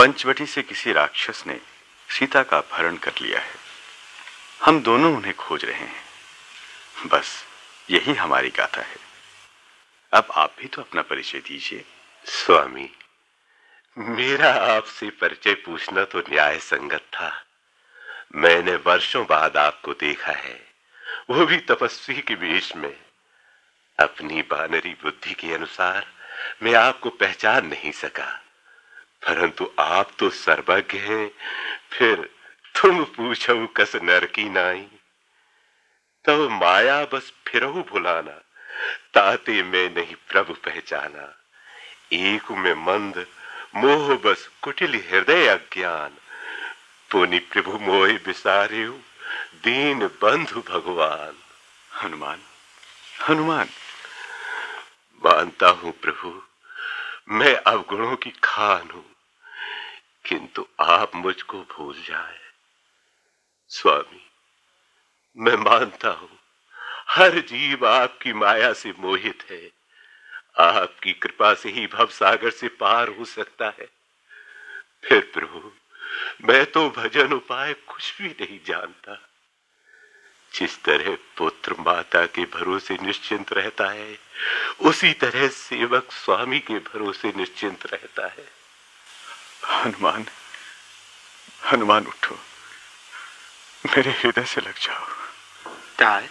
पंचवटी से किसी राक्षस ने सीता का अपहरण कर लिया है। हम दोनों उन्हें खोज रहे हैं। बस यही हमारी गाथा है। अब आप भी तो अपना परिचय दीजिए। स्वामी, मेरा आपसे परिचय पूछना तो न्याय संगत था। मैंने वर्षों बाद आपको देखा है, वो भी तपस्वी के वेश में। अपनी बानरी बुद्धि के अनुसार मैं आपको पहचान नहीं सका, परंतु आप तो सर्वज्ञ हैं। फिर तुम पूछो कस नर की नाई, तब माया बस फिरहु भुलाना, ताते मैं नहीं प्रभु पहचाना। एक में मंद मोह बस कुटिल हृदय अज्ञान, पुनि प्रभु मोहि बिसारियो दीन बंधु भगवान। हनुमान, हनुमान। मानता हूं प्रभु, मैं अवगुणों की खान हूं, किंतु आप मुझको भूल जाए। स्वामी, मैं मानता हूं हर जीव आपकी माया से मोहित है। आपकी कृपा से ही भव सागर से पार हो सकता है। फिर प्रभु, मैं तो भजन उपाय कुछ भी नहीं जानता। जिस तरह पुत्र माता के भरोसे निश्चिंत रहता है, उसी तरह सेवक स्वामी के भरोसे निश्चिंत रहता है। हनुमान, हनुमान उठो, मेरे हृदय से लग जाओ। तात,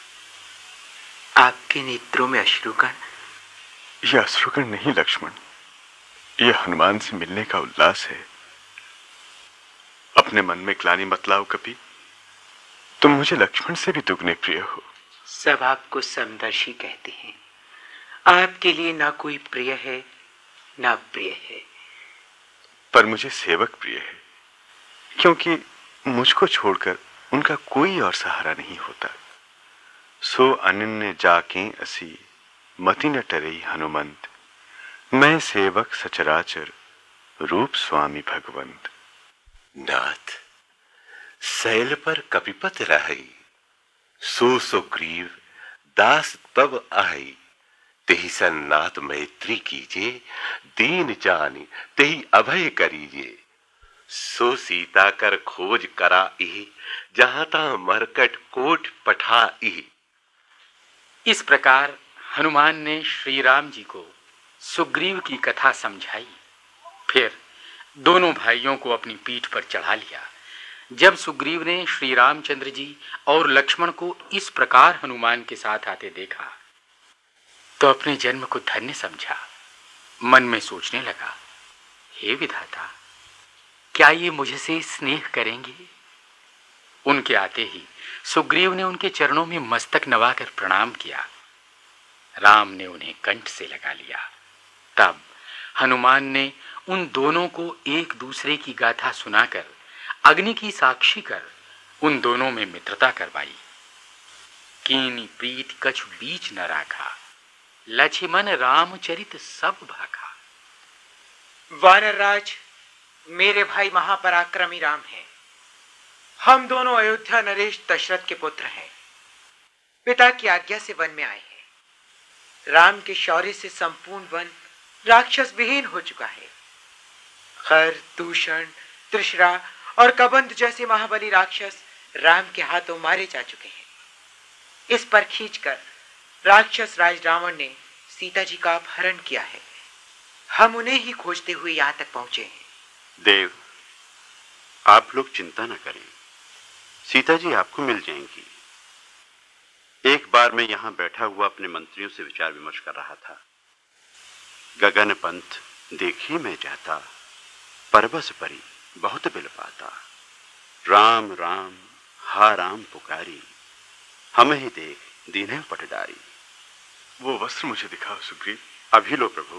आपके नेत्रों में अश्रुकण? यह अश्रुकण नहीं लक्ष्मण, यह हनुमान से मिलने का उल्लास है। अपने मन में ग्लानि मत लाओ कभी। तुम मुझे लक्ष्मण से भी दुगने प्रिय हो। सब आपको समदर्शी कहते हैं। आपके लिए ना कोई प्रिय है ना प्रिय है। पर मुझे सेवक प्रिय है, क्योंकि मुझको छोड़कर उनका कोई और सहारा नहीं होता। सो अनन्य जाके असी मति न टरई हनुमंत, मैं सेवक सचराचर रूप स्वामी भगवंत। नाथ, शैल पर कपिपत रही, सो सुग्रीव दास तब आई। तेहि सन नाथ मैत्री कीजिए, दीन जानि तेहि अभय करीजिए। सो सीता कर खोज करा इहि, जहां ता मरकट कोट पठा इहि। इस प्रकार हनुमान ने श्री राम जी को सुग्रीव की कथा समझाई। फिर दोनों भाइयों को अपनी पीठ पर चढ़ा लिया। जब सुग्रीव ने श्री रामचंद्र जी और लक्ष्मण को इस प्रकार हनुमान के साथ आते देखा तो अपने जन्म को धन्य समझा। मन में सोचने लगा, हे विधाता, क्या ये मुझसे स्नेह करेंगे? उनके आते ही सुग्रीव ने उनके चरणों में मस्तक नवाकर प्रणाम किया। राम ने उन्हें कंठ से लगा लिया। तब हनुमान ने उन दोनों को एक दूसरे की गाथा सुनाकर, अग्नि की साक्षी कर उन दोनों में मित्रता करवाई। कीनी प्रीत कछु बीच न राखा, लक्ष्मण रामचरित सब भाखा। वानरराज, मेरे भाई महापराक्रमी राम हैं। हम दोनों अयोध्या नरेश दशरथ के पुत्र हैं। पिता की आज्ञा से वन में आए हैं। राम के शौर्य से संपूर्ण वन राक्षस विहीन हो चुका है। खर, दूषण, त्रिशरा और कबंध जैसे महाबली राक्षस राम के हाथों मारे जा चुके हैं। इस पर खींचकर राक्षस राज रावण ने सीता जी का अपहरण किया है। हम उन्हें ही खोजते हुए यहां तक पहुंचे हैं। देव, आप लोग चिंता न करें, सीता जी आपको मिल जाएंगी। एक बार मैं यहां बैठा हुआ अपने मंत्रियों से विचार विमर्श कर रहा था। गगन पंथ देखी मैं जाता, परबस परी बहुत बिल पाता। राम राम हा राम पुकारी, हम ही देख दीन्ह पटडारी। वो वस्त्र मुझे दिखाओ सुग्रीव। अभी लो प्रभु,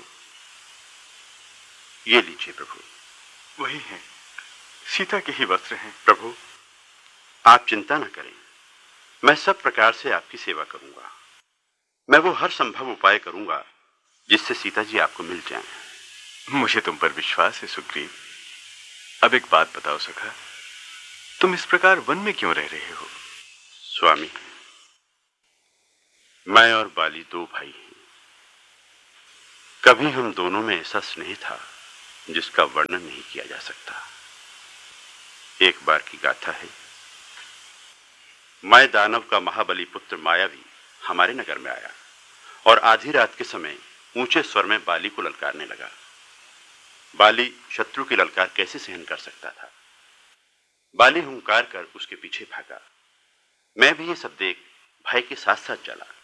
ये लीजिए प्रभु। वही हैं, सीता के ही वस्त्र हैं। प्रभु, आप चिंता न करें, मैं सब प्रकार से आपकी सेवा करूंगा। मैं वो हर संभव उपाय करूंगा जिससे सीता जी आपको मिल जाएं। मुझे तुम पर विश्वास है सुग्रीव। अब एक बात बताओ सखा, तुम इस प्रकार वन में क्यों रह रहे हो? स्वामी, मैं और बाली दो भाई हैं। कभी हम दोनों में ऐसा स्नेह था जिसका वर्णन नहीं किया जा सकता। एक बार की गाथा है। माय दानव का महाबली पुत्र मायावी हमारे नगर में आया और आधी रात के समय ऊंचे स्वर में बाली को ललकारने लगा। बाली शत्रु की ललकार कैसे सहन कर सकता था। बाली हुंकार कर उसके पीछे भागा। मैं भी ये सब देख भाई के साथ साथ चला।